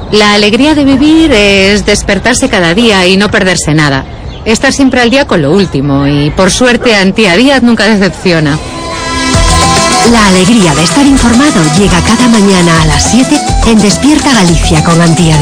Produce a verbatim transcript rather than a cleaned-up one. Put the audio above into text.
La alegría de vivir es despertarse cada día y no perderse nada. Estar siempre al día con lo último y, por suerte, Antía Díaz nunca decepciona. La alegría de estar informado llega cada mañana a las siete en Despierta Galicia con Antía Díaz.